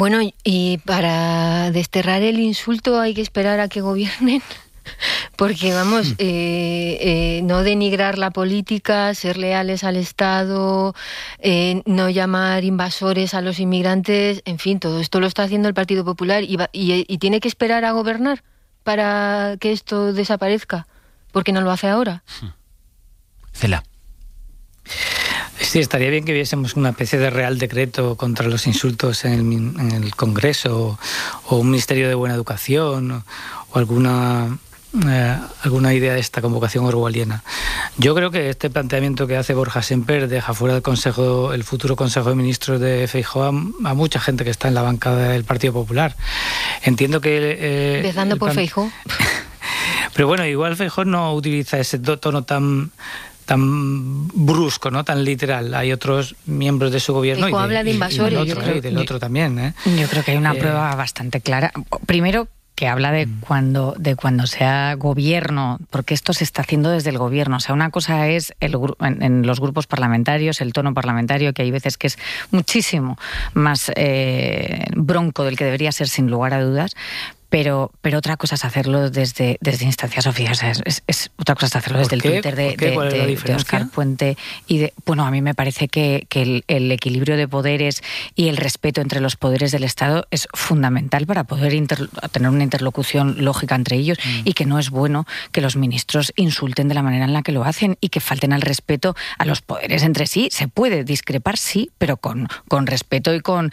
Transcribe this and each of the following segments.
Bueno, y para desterrar el insulto hay que esperar a que gobiernen. Porque vamos, no denigrar la política, ser leales al Estado, no llamar invasores a los inmigrantes, en fin, todo esto lo está haciendo el Partido Popular y tiene que esperar a gobernar para que esto desaparezca, porque no lo hace ahora. Cela. Sí, estaría bien que viésemos una especie de real decreto contra los insultos en el Congreso o un Ministerio de Buena Educación o alguna idea de esta convocación orwelliana. Yo creo que este planteamiento que hace Borja Sémper deja fuera el futuro Consejo de Ministros de Feijóo a mucha gente que está en la bancada del Partido Popular. Entiendo que... Empezando por Feijóo. Pero bueno, igual Feijóo no utiliza ese tono tan brusco, ¿no? Tan literal. Hay otros miembros de su gobierno Feijóo habla de invasores. Y del otro también. Yo creo que hay una prueba bastante clara. Primero, que habla de cuando sea gobierno, porque esto se está haciendo desde el gobierno. O sea, una cosa es en los grupos parlamentarios, el tono parlamentario, que hay veces que es muchísimo más bronco del que debería ser, sin lugar a dudas. Pero otra cosa es hacerlo desde instancias oficiales. Es otra cosa es hacerlo desde el Twitter de Óscar Puente. Bueno, a mí me parece que el equilibrio de poderes y el respeto entre los poderes del Estado es fundamental para poder tener una interlocución lógica entre ellos, y que no es bueno que los ministros insulten de la manera en la que lo hacen y que falten al respeto a los poderes entre sí. Se puede discrepar, sí, pero con respeto y con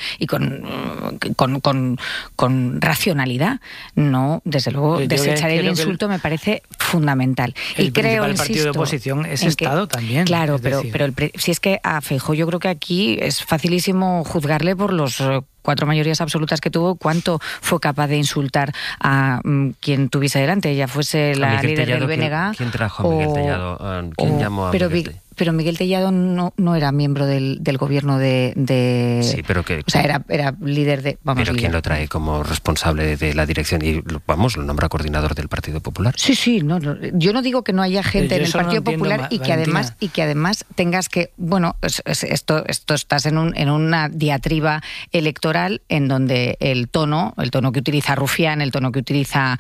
racionalidad. No, desde luego, desechar el insulto me parece fundamental. El principal partido de oposición es Estado también. Claro, pero si es que a Feijóo yo creo que aquí es facilísimo juzgarle por los 4 mayorías absolutas que tuvo, cuánto fue capaz de insultar a quien tuviese delante, ya fuese la líder del BNG. ¿Quién trajo a Miguel Tellado? ¿Quién llamó a Miguel Tellado? Pero Miguel Tellado no era miembro del gobierno de... Sí, pero que... O sea, era líder de... Pero ¿quién lo trae como responsable de la dirección? Y lo nombra coordinador del Partido Popular. Sí, no, yo no digo que no haya gente en el Partido Popular y que además tengas que... Bueno, esto estás en una diatriba electoral en donde el tono que utiliza Rufián, el tono que utiliza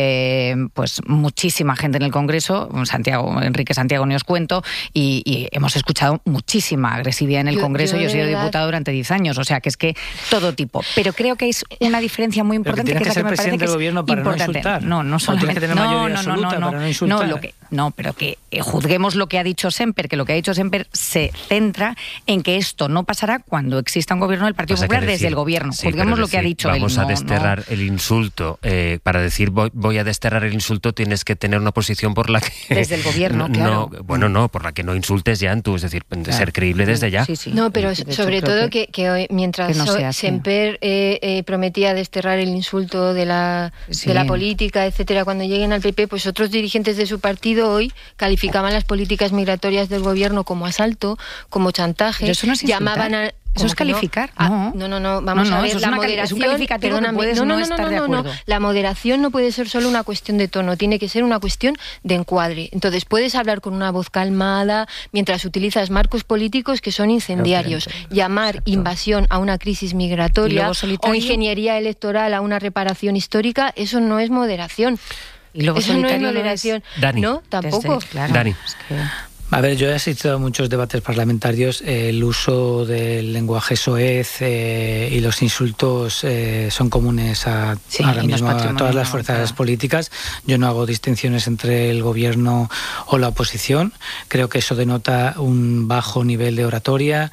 pues muchísima gente en el Congreso, Enrique Santiago ni os cuento, y hemos escuchado muchísima agresividad en el Congreso. Yo he sido diputada durante 10 años, o sea que es que todo tipo. Pero creo que es una diferencia muy importante, que es la que me parece que es importante. No solamente. Tienes que tener mayoría absoluta para no insultar. Pero que juzguemos lo que ha dicho Sémper, que lo que ha dicho Sémper se centra en que esto no pasará cuando exista un gobierno del Partido Popular desde el gobierno. Sí, juzguemos lo que ha dicho él. Vamos a desterrar el insulto. Para decir voy a desterrar el insulto tienes que tener una posición por la que... Desde el gobierno, claro. Por la que no insultes ya en tu, es decir, ser creíble desde ya. Sí. No, pero sobre todo que mientras Sémper prometía desterrar el insulto de la política, etcétera, cuando lleguen al PP, pues otros dirigentes de su partido hoy calificaban las políticas migratorias del gobierno como asalto, como chantaje, pero eso no es llamaban a... Eso es calificar. No, vamos a ver, la moderación... Es un calificativo que puedes no estar de acuerdo. La moderación no puede ser solo una cuestión de tono, tiene que ser una cuestión de encuadre. Entonces puedes hablar con una voz calmada mientras utilizas marcos políticos que son incendiarios. Llamar invasión a una crisis migratoria o ingeniería electoral a una reparación histórica, eso no es moderación. Eso no es moderación. Dani. No, tampoco. Dani. A ver, yo he asistido a muchos debates parlamentarios. El uso del lenguaje soez y los insultos son comunes ahora mismo a todas las fuerzas políticas. Yo no hago distinciones entre el gobierno o la oposición. Creo que eso denota un bajo nivel de oratoria,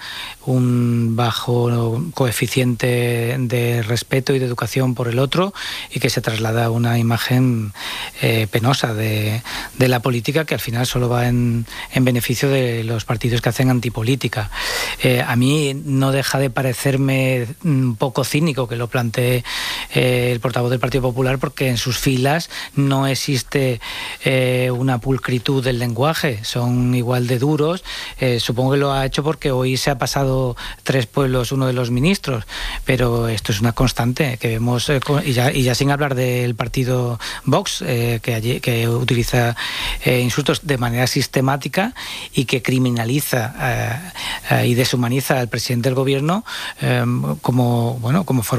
un bajo coeficiente de respeto y de educación por el otro, y que se traslada una imagen penosa de la política, que al final solo va en beneficio de los partidos que hacen antipolítica. A mí no deja de parecerme un poco cínico que lo plantee el portavoz del Partido Popular, porque en sus filas no existe una pulcritud del lenguaje, son igual de duros. Supongo que lo ha hecho porque hoy se ha pasado 3 pueblos uno de los ministros, pero esto es una constante que vemos, y ya sin hablar del partido Vox, que utiliza insultos de manera sistemática y que criminaliza y deshumaniza al presidente del gobierno como forma